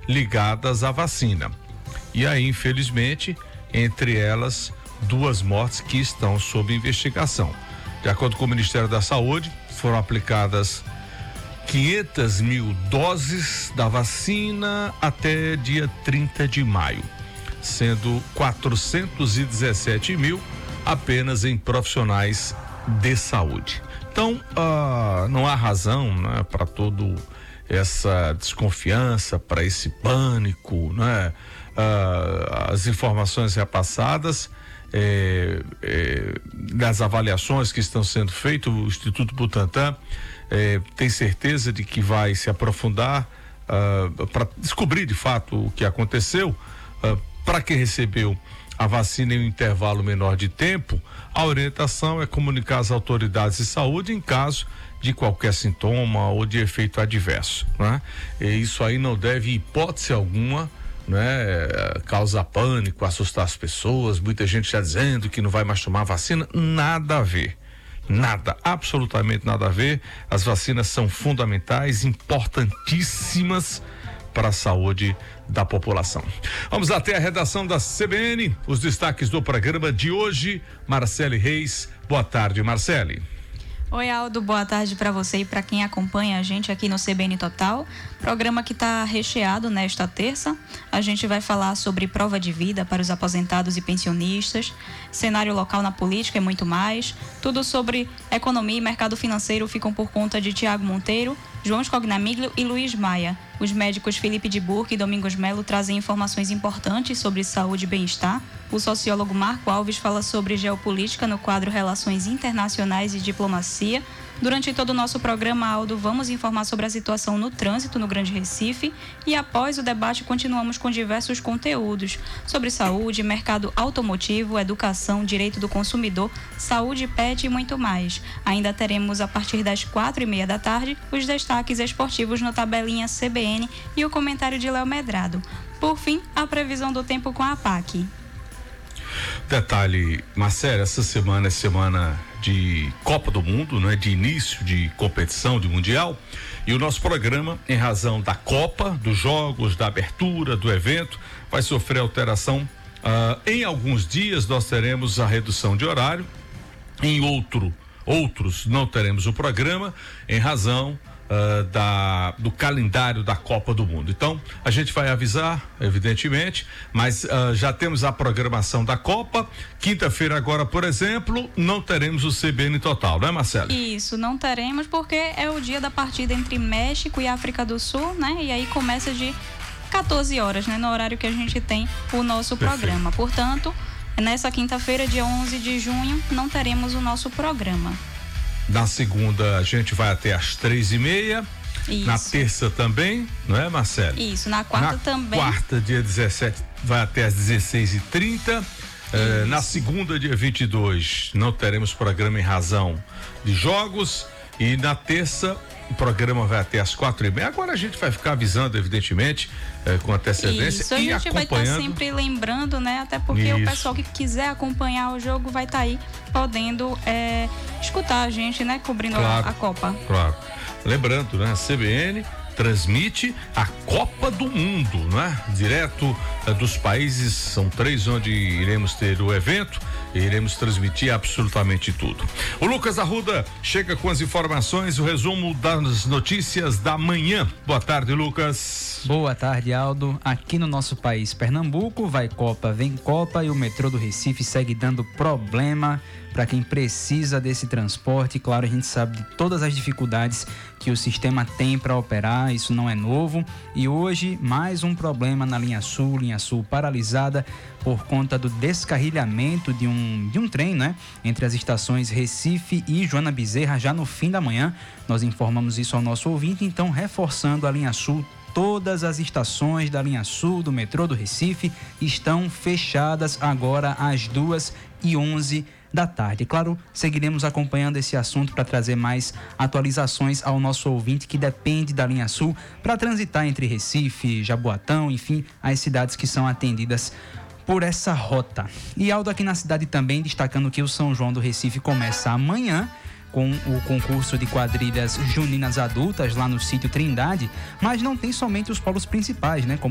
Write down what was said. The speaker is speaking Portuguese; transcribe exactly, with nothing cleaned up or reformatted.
ligadas à vacina. E aí, infelizmente, entre elas, duas mortes que estão sob investigação. De acordo com o Ministério da Saúde, foram aplicadas quinhentas mil doses da vacina até dia trinta de maio, sendo quatrocentos e dezessete mil apenas em profissionais de saúde. Então, ah, não há razão, né, para todo essa desconfiança, para esse pânico, né? Ah, as informações repassadas, é, é, das avaliações que estão sendo feitas, o Instituto Butantan é, tem certeza de que vai se aprofundar ah, para descobrir de fato o que aconteceu. Ah, para quem recebeu a vacina em um intervalo menor de tempo, a orientação é comunicar às autoridades de saúde em caso de qualquer sintoma ou de efeito adverso, né? E isso aí não deve, hipótese alguma, né, causar pânico, assustar as pessoas. Muita gente já dizendo que não vai mais tomar vacina. Nada a ver. Nada, absolutamente nada a ver. As vacinas são fundamentais, importantíssimas para a saúde da população. Vamos até a redação da C B N, os destaques do programa de hoje. Marcele Reis, boa tarde, Marcele. Oi, Aldo, boa tarde para você e para quem acompanha a gente aqui no C B N Total. Programa que está recheado nesta terça. A gente vai falar sobre prova de vida para os aposentados e pensionistas, cenário local na política e muito mais. Tudo sobre economia e mercado financeiro ficam por conta de Tiago Monteiro, João Scognamiglio e Luiz Maia. Os médicos Felipe de Burque e Domingos Melo trazem informações importantes sobre saúde e bem-estar. O sociólogo Marco Alves fala sobre geopolítica no quadro Relações Internacionais e Diplomacia. Durante todo o nosso programa, Aldo, vamos informar sobre a situação no trânsito no Grande Recife e após o debate continuamos com diversos conteúdos sobre saúde, mercado automotivo, educação, direito do consumidor, saúde pet e muito mais. Ainda teremos a partir das quatro e meia da tarde os destaques esportivos no Tabelinha C B N e o comentário de Léo Medrado. Por fim, a previsão do tempo com a P A C. Detalhe, Marcelo, essa semana é semana de Copa do Mundo, né? De início de competição, de Mundial, e o nosso programa, em razão da Copa, dos jogos, da abertura, do evento, vai sofrer alteração. Uh, em alguns dias nós teremos a redução de horário, em outro, outros não teremos o programa, em razão Uh, da, do calendário da Copa do Mundo. Então, a gente vai avisar, evidentemente, mas uh, já temos a programação da Copa. Quinta-feira agora, por exemplo, não teremos o C B N Total, não é, Marcelo? Isso, não teremos porque é o dia da partida entre México e África do Sul, né? E aí começa de quatorze horas, né? No horário que a gente tem o nosso Perfeito. Programa. Portanto, nessa quinta-feira, dia onze de junho, não teremos o nosso programa. Na segunda a gente vai até às três e meia. Isso. Na terça também, não é, Marcelo? Isso, na quarta na também. Quarta, dia dezessete, vai até às dezesseis e trinta. Eh, na segunda, dia vinte e dois, não teremos programa em razão de jogos. E na terça, o programa vai até às quatro e meia. Agora a gente vai ficar avisando, evidentemente, eh, com antecedência. Isso, a e gente vai estar acompanhando... sempre lembrando, né? Até porque Isso. o pessoal que quiser acompanhar o jogo vai estar aí podendo é, escutar a gente, né? Cobrindo claro, a, a Copa. Claro. Lembrando, né? A C B N transmite a Copa do Mundo, né? Direto eh, dos países, são três onde iremos ter o evento e iremos transmitir absolutamente tudo. O Lucas Arruda chega com as informações, o resumo das notícias da manhã. Boa tarde, Lucas. Boa tarde, Aldo. Aqui no nosso país, Pernambuco, vai Copa, vem Copa, e o metrô do Recife segue dando problema para quem precisa desse transporte. Claro, a gente sabe de todas as dificuldades que o sistema tem para operar, isso não é novo. E hoje, mais um problema na linha Sul, linha Sul paralisada por conta do descarrilhamento de um, de um trem, né? Entre as estações Recife e Joana Bezerra, já no fim da manhã. Nós informamos isso ao nosso ouvinte, então, reforçando a linha Sul, todas as estações da linha Sul do metrô do Recife estão fechadas agora às duas e onze da tarde. Claro, seguiremos acompanhando esse assunto para trazer mais atualizações ao nosso ouvinte que depende da linha Sul para transitar entre Recife, Jaboatão, enfim, as cidades que são atendidas por essa rota. E Aldo, aqui na cidade também, destacando que o São João do Recife começa amanhã com o concurso de quadrilhas juninas adultas lá no sítio Trindade, mas não tem somente os polos principais, né? Como